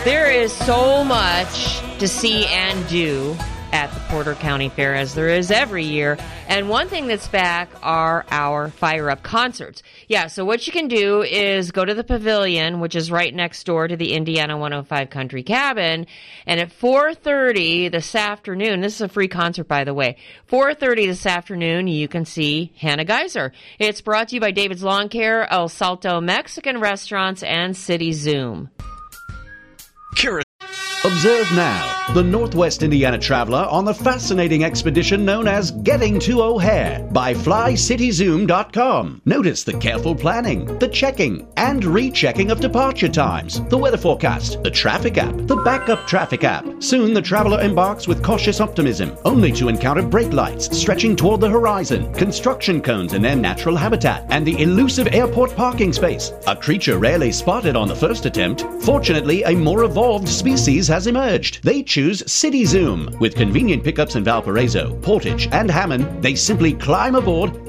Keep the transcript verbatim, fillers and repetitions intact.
There is so much to see and do at the Porter County Fair, as there is every year. And one thing that's back are our Fire Up concerts. Yeah, so what you can do is go to the pavilion, which is right next door to the Indiana one oh five Country Cabin, and at four thirty this afternoon, this is a free concert, by the way, four thirty this afternoon, you can see Hannah Geyser. It's brought to you by David's Lawn Care, El Salto Mexican Restaurants, and City Zoom. Cura- Observe now the Northwest Indiana traveler on the fascinating expedition known as Getting to O'Hare by fly city zoom dot com. Notice the careful planning, the checking and rechecking of departure times, the weather forecast, the traffic app, the backup traffic app. Soon the traveler embarks with cautious optimism, only to encounter brake lights stretching toward the horizon, construction cones in their natural habitat, and the elusive airport parking space, a creature rarely spotted on the first attempt. Fortunately, a more evolved species has emerged. They choose City Zoom. With convenient pickups in Valparaiso, Portage, and Hammond, they simply climb aboard,